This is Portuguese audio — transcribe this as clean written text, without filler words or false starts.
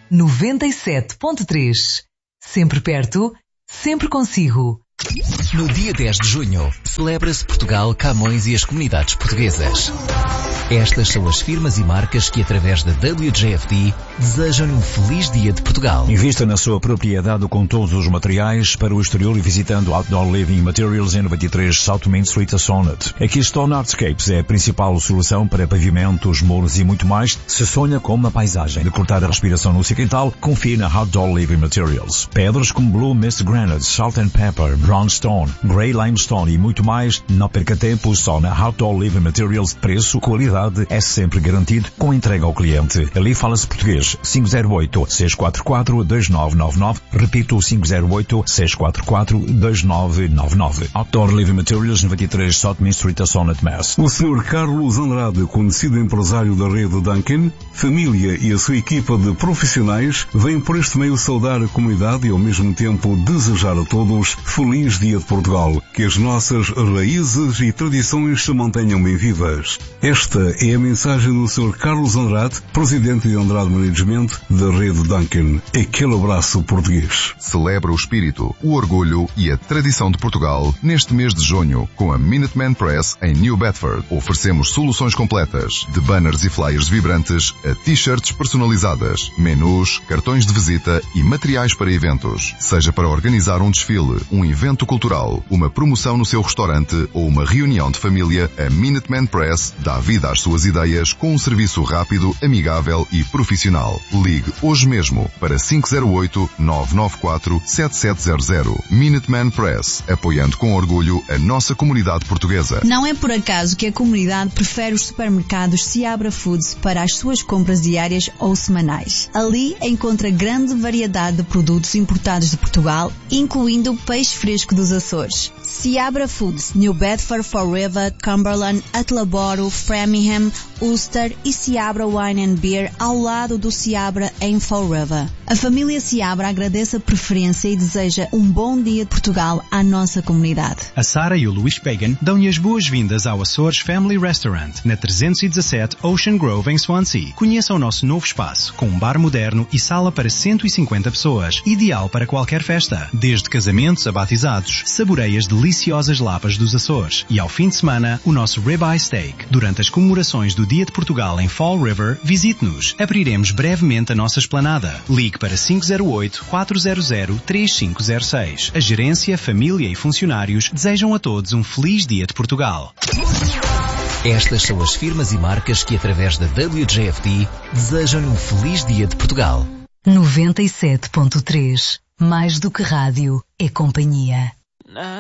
97.3. Sempre perto, sempre consigo. No dia 10 de junho, celebra-se Portugal, Camões e as comunidades portuguesas. Estas são as firmas e marcas que, através da WJFD, desejam-lhe um feliz dia de Portugal. Invista na sua propriedade com todos os materiais para o exterior e visitando Outdoor Living Materials em 93 South Main Street, a Sonnet. A Keystone Artscapes é a principal solução para pavimentos, muros e muito mais. Se sonha com uma paisagem de cortar a respiração no seu quintal, confie na Outdoor Living Materials. Pedras como Blue Mist Granite, Salt and Pepper, Brown Stone, Grey Limestone e muito mais. Não perca tempo, só na Outdoor Living Materials. Preço, qualidade é sempre garantido com entrega ao cliente. Ali fala-se português. 508-644-2999. Repito, 508-644-2999. Outdoor Living Materials, 93 South Main Street, Sonnet, Mass. O Sr. Carlos Andrade, conhecido empresário da rede Dunkin, família e a sua equipa de profissionais, vêm por este meio saudar a comunidade e ao mesmo tempo desejar a todos feliz Dia de Portugal. Que as nossas raízes e tradições se mantenham bem vivas. Esta é a mensagem do Sr. Carlos Andrade, presidente de Andrade Management da rede Dunkin. Aquele abraço português. Celebra o espírito, o orgulho e a tradição de Portugal neste mês de junho com a Minuteman Press em New Bedford. Oferecemos soluções completas, de banners e flyers vibrantes a t-shirts personalizadas, menus, cartões de visita e materiais para eventos. Seja para organizar um desfile, um evento cultural, uma promoção no seu restaurante ou uma reunião de família, a Minuteman Press dá vida às suas ideias com um serviço rápido, amigável e profissional. Ligue hoje mesmo para 508-994-7700. Minuteman Press, apoiando com orgulho a nossa comunidade portuguesa. Não é por acaso que a comunidade prefere os supermercados Seabra Foods para as suas compras diárias ou semanais. Ali encontra grande variedade de produtos importados de Portugal, incluindo o peixe fresco dos Açores. Seabra Foods, New Bedford, Fall River, Cumberland, Attleboro, Framingham, Ulster e Seabra Wine and Beer ao lado do Seabra em Fall River. A família Seabra agradece a preferência e deseja um bom dia de Portugal à nossa comunidade. A Sara e o Luís Pagan dão-lhe as boas-vindas ao Açores Family Restaurant, na 317 Ocean Grove, em Swansea. Conheça o nosso novo espaço, com um bar moderno e sala para 150 pessoas, ideal para qualquer festa. Desde casamentos a batizados, saboreie as deliciosas lapas dos Açores. E ao fim de semana, o nosso ribeye steak. Durante as comemorações do Dia de Portugal em Fall River, visite-nos. Abriremos brevemente a nossa esplanada. Ligue para 508-400-3506. A gerência, família e funcionários desejam a todos um feliz Dia de Portugal. Estas são as firmas e marcas que, através da WJFD, desejam-lhe um feliz Dia de Portugal. 97.3. Mais do que rádio, é companhia.